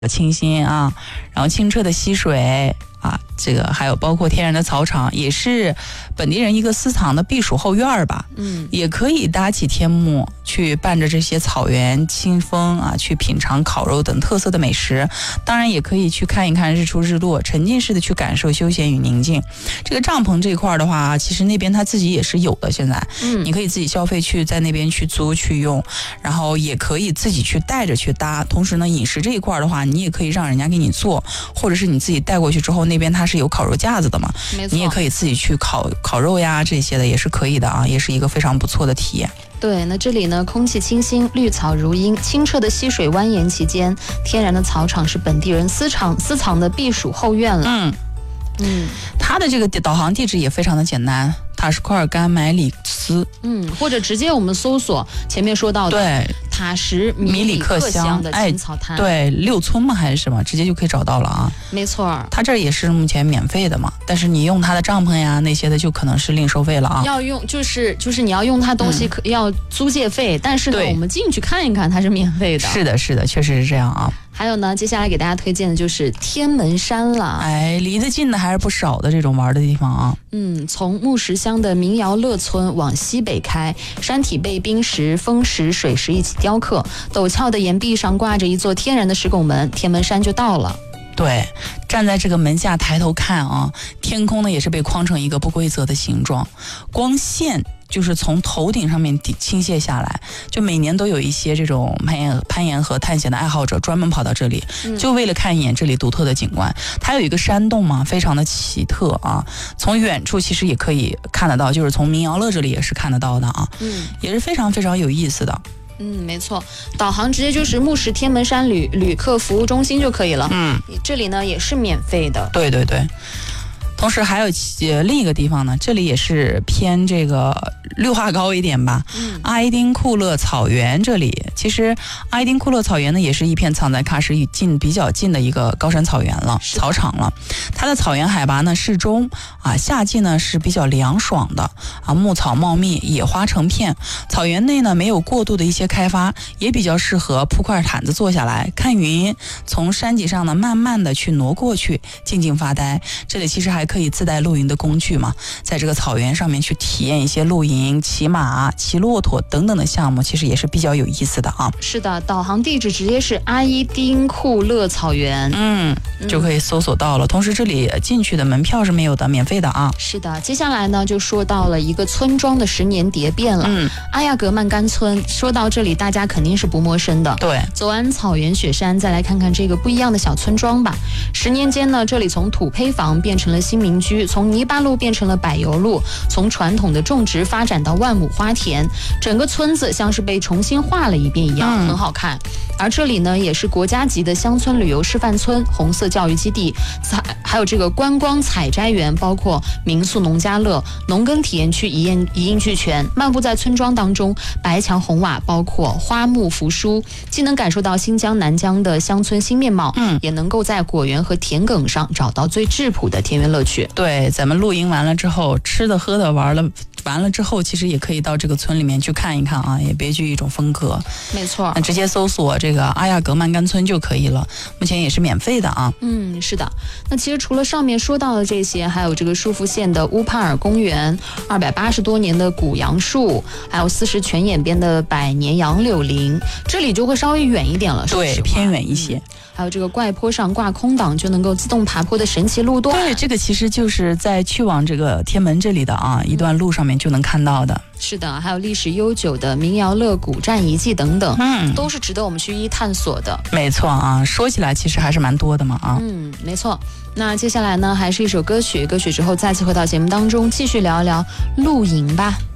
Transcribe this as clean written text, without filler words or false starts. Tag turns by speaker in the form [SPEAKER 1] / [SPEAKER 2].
[SPEAKER 1] 清新啊，然后清澈的溪水啊，这个还有包括天然的草场，也是本地人一个私藏的避暑后院吧。也可以搭起天幕去伴着这些草原清风啊，去品尝烤肉等特色的美食。当然也可以去看一看日出日落，沉浸式的去感受休闲与宁静。这个帐篷这一块的话，其实那边他自己也是有的，现在你可以自己消费去在那边去租去用，然后也可以自己去带着去搭。同时呢，饮食这一块的话，你也可以让人家给你做，或者是你自己带过去之后，那边它是有烤肉架子的嘛，你也可以自己去烤肉呀，这些的也是可以的啊，也是一个非常不错的体验。
[SPEAKER 2] 对，那这里呢，空气清新，绿草如茵，清澈的溪水蜿蜒其间，天然的草场是本地人私藏的避暑后院了。
[SPEAKER 1] 它的这个导航地址也非常的简单，塔什库尔干买里斯，
[SPEAKER 2] 或者直接我们搜索前面说到的
[SPEAKER 1] 对
[SPEAKER 2] 塔什米里克乡的青草滩，
[SPEAKER 1] 对6村吗还是什么，直接就可以找到了啊。
[SPEAKER 2] 没错，
[SPEAKER 1] 它这也是目前免费的嘛，但是你用它的帐篷呀那些的就可能是另收费了啊。
[SPEAKER 2] 要用就是你要用它东西要租借费，但是呢我们进去看一看它是免费的。
[SPEAKER 1] 是的，确实是这样啊。
[SPEAKER 2] 还有呢，接下来给大家推荐的就是天门山了。
[SPEAKER 1] 离得近的还是不少的这种玩的地方啊。
[SPEAKER 2] 从木石乡的民谣乐村往西北开，山体被冰石、风石、水石一起雕刻，陡峭的岩壁上挂着一座天然的石拱门，天门山就到了。
[SPEAKER 1] 对，站在这个门下抬头看啊，天空呢也是被框成一个不规则的形状，光线就是从头顶上面倾泻下来，就每年都有一些这种攀岩和探险的爱好者专门跑到这里，就为了看一眼这里独特的景观。它有一个山洞嘛，非常的奇特啊，从远处其实也可以看得到，就是从民谣乐这里也是看得到的啊，也是非常非常有意思的。
[SPEAKER 2] 没错，导航直接就是木石天门山旅客服务中心就可以了。这里呢也是免费的。对。
[SPEAKER 1] 同时还有另一个地方呢，这里也是偏这个绿化高一点吧。阿依丁库勒草原这里，其实阿依丁库勒草原呢也是一片藏在喀什比较近的一个高山草原了，草场了。它的草原海拔呢适中啊，夏季呢是比较凉爽的啊，牧草茂密，野花成片。草原内呢没有过度的一些开发，也比较适合铺块毯子坐下来看云，从山脊上呢慢慢的去挪过去，静静发呆。这里其实还可以自带露营的工具嘛，在这个草原上面去体验一些露营、骑马、骑骆驼等等的项目，其实也是比较有意思的啊。
[SPEAKER 2] 是的，导航地址直接是阿依丁库勒草原，
[SPEAKER 1] 就可以搜索到了。同时这里进去的门票是没有的，免费的啊。
[SPEAKER 2] 是的，接下来呢就说到了一个村庄的10年蝶变了。阿亚格曼干村，说到这里大家肯定是不陌生的。
[SPEAKER 1] 对，
[SPEAKER 2] 走完草原雪山，再来看看这个不一样的小村庄吧。10年间呢，这里从土坯房变成了新民居，从泥巴路变成了柏油路，从传统的种植发展到万亩花田，整个村子像是被重新画了一遍一样，很好看。而这里呢也是国家级的乡村旅游示范村、红色教育基地，还有这个观光采摘园，包括民宿农家乐、农耕体验区一应俱全。漫步在村庄当中，白墙红瓦，包括花木扶疏，既能感受到新疆南疆的乡村新面貌，也能够在果园和田埂上找到最质朴的田园乐趣。
[SPEAKER 1] 对，咱们露营完了之后，吃的喝的玩了之后，其实也可以到这个村里面去看一看啊，也别具一种风格。
[SPEAKER 2] 没错，
[SPEAKER 1] 那直接搜索这个阿亚格曼干村就可以了，目前也是免费的啊。
[SPEAKER 2] 是的。那其实除了上面说到的这些，还有这个舒服县的乌帕尔公园，280多年的古杨树，还有40泉眼边的百年杨柳林，这里就会稍微远一点了，
[SPEAKER 1] 对，偏远一些。
[SPEAKER 2] 还有这个怪坡上挂空挡就能够自动爬坡的神奇路段。
[SPEAKER 1] 对，这个其实就是在去往这个天门这里的啊，一段路上面就能看到的。
[SPEAKER 2] 是的，还有历史悠久的民谣乐古战遗迹等等，都是值得我们去探索的。
[SPEAKER 1] 没错啊，说起来其实还是蛮多的嘛啊。
[SPEAKER 2] 没错。那接下来呢，还是一首歌曲之后再次回到节目当中，继续聊一聊露营吧。